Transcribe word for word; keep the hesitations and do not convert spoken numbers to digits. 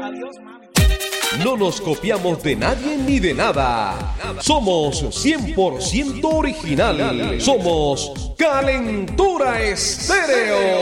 Adiós, mami. No nos copiamos de nadie ni de nada. Somos cien por ciento original. Somos Calentura Estéreo.